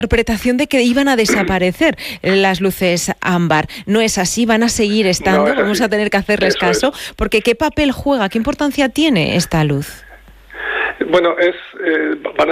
interpretación de que iban a desaparecer las luces ámbar. No es así, van a seguir estando, No es vamos así. a tener que hacerles Eso caso, es. porque ¿qué papel juega, qué importancia tiene esta luz? Bueno, van a